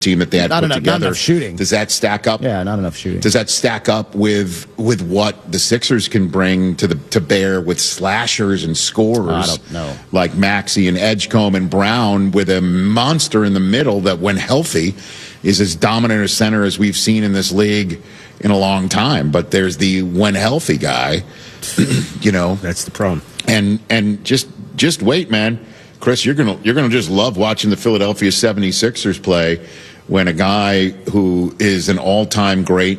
team that they had put together. Not enough shooting. Does that stack up? Yeah, not enough shooting. Does that stack up with what the Sixers can bring to bear with slashers and scorers? I don't know. Like Maxey and Edgecombe and Brown, with a monster in the middle that, when healthy, is as dominant a center as we've seen in this league in a long time. But there's the when healthy guy, That's the problem. And just wait, man. Chris, you're gonna just love watching the Philadelphia 76ers play when a guy who is an all-time great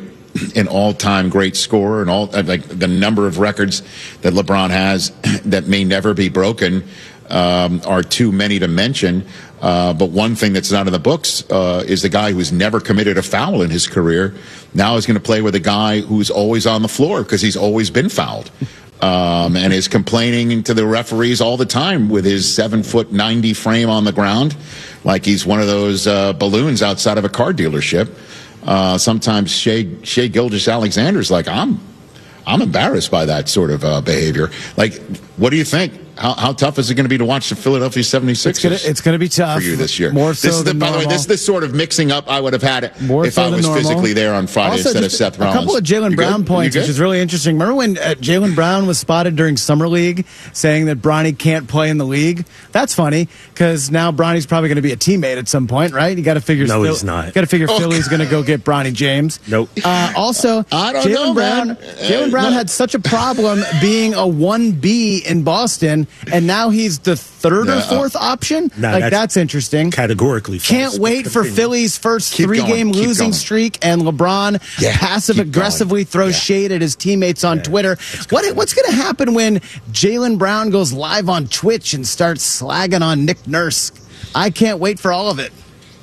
scorer, and like the number of records that LeBron has that may never be broken are too many to mention. But one thing that's not in the books is the guy who's never committed a foul in his career now is going to play with a guy who's always on the floor because he's always been fouled. And is complaining to the referees all the time with his 7'90" frame on the ground, like he's one of those balloons outside of a car dealership. Sometimes Shea Gilgeous-Alexander's like, I'm embarrassed by that sort of behavior. Like, what do you think? How tough is it going to be to watch the Philadelphia 76ers? It's going to be tough for you this year. More so than by the way, normal. this is the sort of mixing up I would have had if I was physically there on Friday also, instead of Seth Rollins. A couple of Jaylen Brown points, which is really interesting. Remember when Jaylen Brown was spotted during Summer League saying that Bronny can't play in the league? That's funny because now Bronny's probably going to be a teammate at some point, right? You got to figure. No, he's not. You got to figure Philly's going to go get Bronny James. Nope. Also, I don't know, man. Jaylen Brown had such a problem being a 1B in Boston, and now he's the third or fourth option. That's interesting. Categorically false. Can't wait for Philly's first three-game losing streak, and LeBron passive-aggressively throws shade at his teammates on Twitter. What's going to happen when Jaylen Brown goes live on Twitch and starts slagging on Nick Nurse? I can't wait for all of it.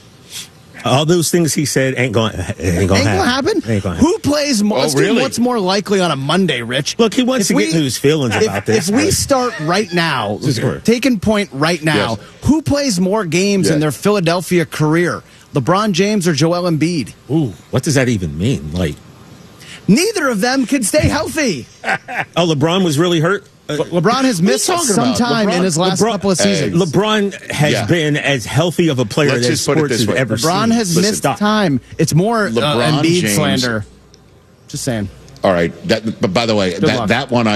All those things he said ain't going to happen. Who plays more? What's more likely on a Monday, Rich? Look, he wants to get into his feelings about this. If we start right now, taking point right now, who plays more games in their Philadelphia career? LeBron James or Joel Embiid? Ooh, what does that even mean? Like, neither of them can stay healthy. LeBron was really hurt? LeBron has missed some time in his last couple of seasons. LeBron has been as healthy of a player as sports has ever seen. LeBron has missed time. It's more Embiid slander. Just saying. All right. But by the way, that one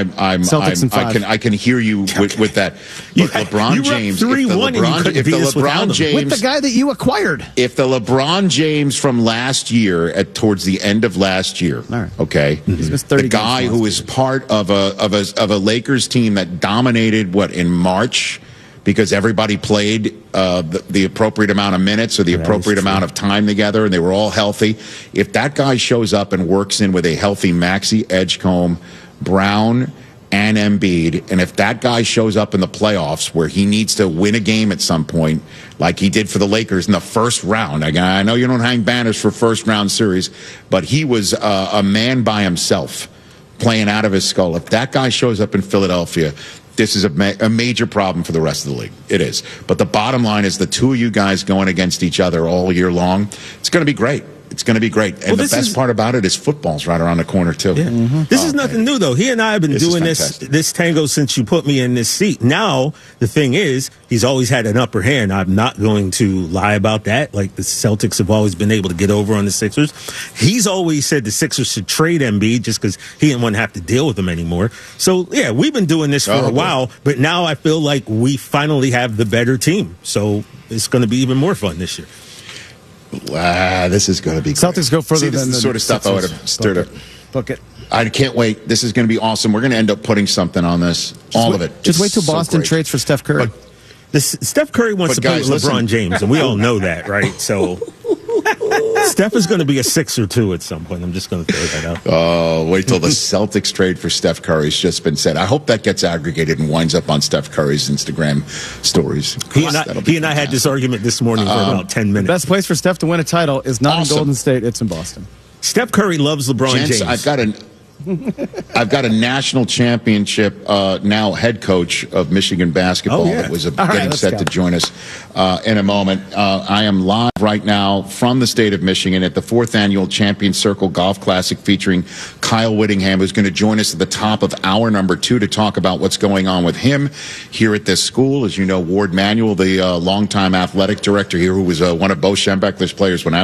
I can hear you with that. Look, LeBron James, if the LeBron James with the guy that you acquired, if the LeBron James from last year towards the end of last year, okay, the guy who is part of a Lakers team that dominated in March. Because everybody played the appropriate amount of minutes or the appropriate amount of time together, and they were all healthy. If that guy shows up and works in with a healthy Maxey, Edgecombe, Brown, and Embiid, and if that guy shows up in the playoffs where he needs to win a game at some point, like he did for the Lakers in the first round. I know you don't hang banners for first-round series, but he was a man by himself playing out of his skull. If that guy shows up in Philadelphia, this is a major problem for the rest of the league. It is. But the bottom line is the two of you guys going against each other all year long, it's going to be great. It's going to be great. And the best part about it is football's right around the corner, too. Yeah. This is nothing new, though. He and I have been doing this tango since you put me in this seat. Now, the thing is, he's always had an upper hand. I'm not going to lie about that. Like, the Celtics have always been able to get over on the Sixers. He's always said the Sixers should trade Embiid just because he didn't want to have to deal with them anymore. So, yeah, we've been doing this for a while, but now I feel like we finally have the better team. So it's going to be even more fun this year. This is going to be great. Celtics go further than the sort of stuff I would have stirred up. Book it. I can't wait. This is going to be awesome. We're going to end up putting something on this. All of it. Just wait till Boston trades for Steph Curry. Steph Curry wants to play with LeBron James, and we all know that, right? So Steph is going to be a Sixer, too, at some point. I'm just going to throw that out. Oh, wait till the Celtics trade for Steph Curry's just been said. I hope that gets aggregated and winds up on Steph Curry's Instagram stories. He and I had this argument this morning for about 10 minutes. The best place for Steph to win a title is not in Golden State. It's in Boston. Steph Curry loves LeBron James. I've got a national championship now head coach of Michigan basketball that was getting set to join us in a moment. I am live right now from the state of Michigan at the 4th Annual Champion Circle Golf Classic featuring Kyle Whittingham, who's going to join us at the top of hour number 2 to talk about what's going on with him here at this school. As you know, Ward Manuel, the longtime athletic director here, who was one of Bo Schembechler's players when I